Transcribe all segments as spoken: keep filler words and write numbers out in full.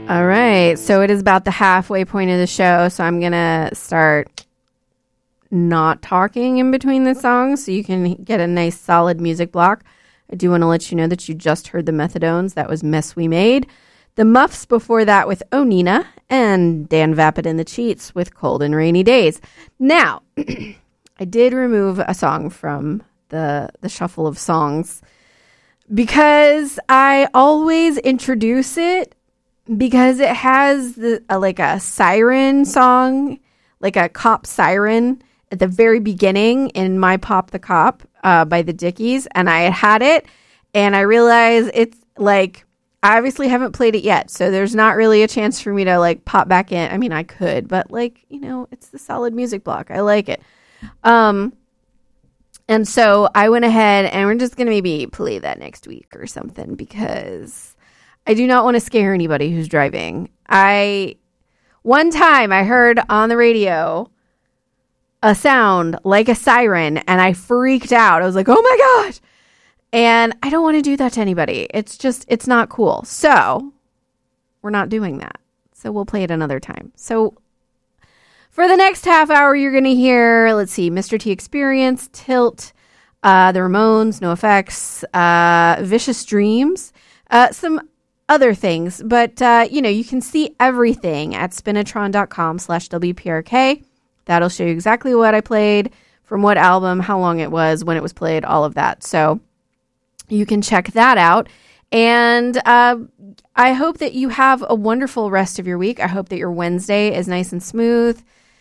All right, so it is about the halfway point of the show, so I'm going to start not talking in between the songs so you can get a nice solid music block. I do want to let you know that you just heard the Methadones. That was Mess We Made. The Muffs before that with Onina, and Dan Vapid and the Cheats with Cold and Rainy Days. Now, I did remove a song from the the shuffle of songs because I always introduce it because it has the, a, like a siren song, like a cop siren at the very beginning in My Pop the Cop uh, by the Dickies. And I had it and I realized it's like, I obviously haven't played it yet. So there's not really a chance for me to like pop back in. I mean, I could, but like, you know, it's the solid music block. I like it. Um, and so I went ahead and we're just going to maybe play that next week or something because I do not want to scare anybody who's driving. I, one time I heard on the radio a sound like a siren and I freaked out. I was like, oh my gosh. And I don't want to do that to anybody. It's just, it's not cool. So we're not doing that. So we'll play it another time. So for the next half hour, you're going to hear, let's see, Mister T Experience, Tilt, uh, The Ramones, NoFX, uh, Vicious Dreams, uh, some other things. But, uh, you know, you can see everything at spinatron.com slash WPRK. That'll show you exactly what I played, from what album, how long it was, when it was played, all of that. So you can check that out. And uh, I hope that you have a wonderful rest of your week. I hope that your Wednesday is nice and smooth.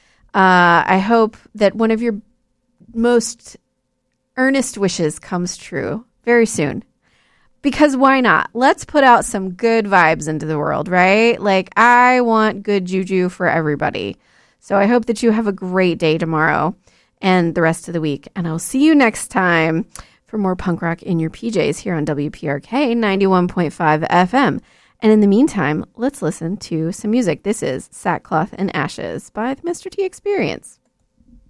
Uh, I hope that one of your most earnest wishes comes true very soon. Because why not? Let's put out some good vibes into the world, right? Like, I want good juju for everybody. So I hope that you have a great day tomorrow and the rest of the week. And I'll see you next time for more punk rock in your P Js here on W P R K ninety-one point five F M. And in the meantime, let's listen to some music. This is Sackcloth and Ashes by the Mister T Experience.